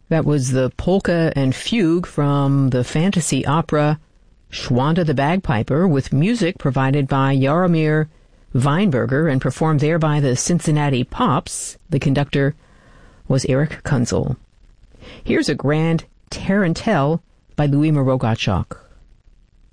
That was the polka and fugue from the fantasy opera Schwanda the Bagpiper, with music provided by Jaromir Weinberger and performed there by the Cincinnati Pops. The conductor was Eric Kunzel. Here's a grand tarantelle by Louis Moreau Gottschalk.